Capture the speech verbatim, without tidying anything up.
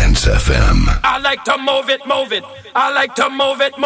Dance F M. I like to move it, move it. I like to move it, move it.